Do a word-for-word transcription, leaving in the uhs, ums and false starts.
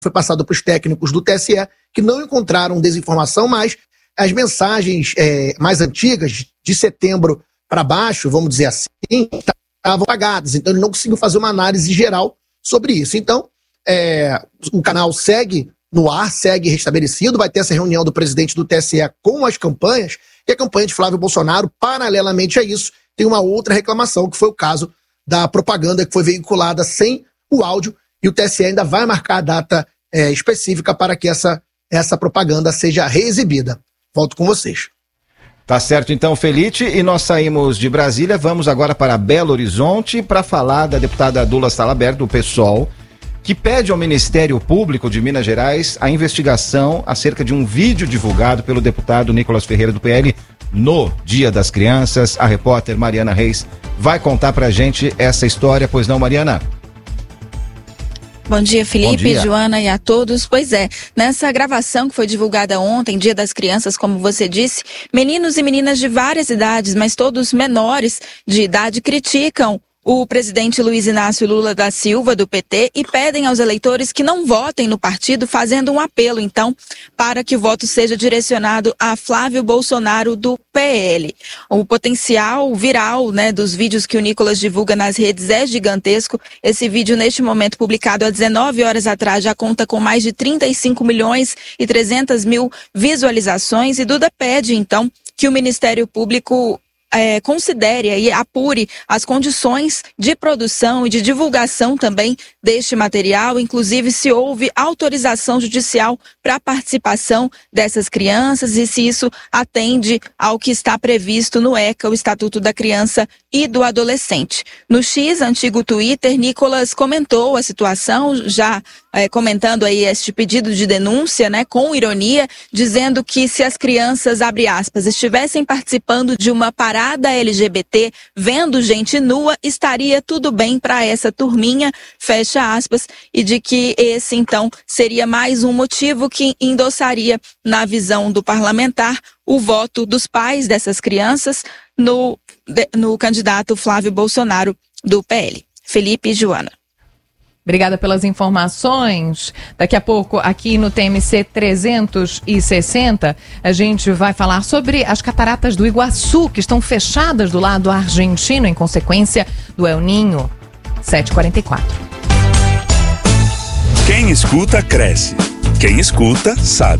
foi passado para os técnicos do T S E, que não encontraram desinformação, mas as mensagens é, mais antigas, de setembro para baixo, vamos dizer assim, estavam apagadas. Então ele não conseguiu fazer uma análise geral sobre isso. Então, é, o canal segue no ar, segue restabelecido, vai ter essa reunião do presidente do T S E com as campanhas, e a campanha de Flávio Bolsonaro, paralelamente a isso, tem uma outra reclamação, que foi o caso da propaganda que foi veiculada sem o áudio, e o T S E ainda vai marcar a data é, específica para que essa, essa propaganda seja reexibida. Volto com vocês. Tá certo então, Felite, e nós saímos de Brasília, vamos agora para Belo Horizonte para falar da deputada Dula Salabert, do PSOL, que pede ao Ministério Público de Minas Gerais a investigação acerca de um vídeo divulgado pelo deputado Nicolas Ferreira do P L no Dia das Crianças. A repórter Mariana Reis vai contar pra gente essa história, pois não, Mariana? Bom dia, Felipe, Bom dia. Joana e a todos. Pois é, nessa gravação que foi divulgada ontem, Dia das Crianças, como você disse, meninos e meninas de várias idades, mas todos menores de idade, criticam o presidente Luiz Inácio Lula da Silva, do P T, e pedem aos eleitores que não votem no partido, fazendo um apelo, então, para que o voto seja direcionado a Flávio Bolsonaro, do P L. O potencial viral, né, dos vídeos que o Nicolas divulga nas redes é gigantesco. Esse vídeo, neste momento, publicado há dezenove horas atrás, já conta com mais de trinta e cinco milhões e trezentas mil visualizações, e Duda pede, então, que o Ministério Público É, considere e apure as condições de produção e de divulgação também deste material, inclusive se houve autorização judicial para a participação dessas crianças e se isso atende ao que está previsto no ECA, o Estatuto da Criança e do Adolescente. No X, antigo Twitter, Nicolas comentou a situação, já é, comentando aí este pedido de denúncia, né, com ironia, dizendo que se as crianças, abre aspas, estivessem participando de uma parada L G B T, vendo gente nua, estaria tudo bem para essa turminha, fecha aspas, e de que esse, então, seria mais um motivo que endossaria, na visão do parlamentar, o voto dos pais dessas crianças no, no candidato Flávio Bolsonaro, do P L. Felipe e Joana. Obrigada pelas informações. Daqui a pouco, aqui no T M C trezentos e sessenta, a gente vai falar sobre as cataratas do Iguaçu, que estão fechadas do lado argentino em consequência do El Niño. sete e quarenta e quatro. Quem escuta, cresce. Quem escuta, sabe.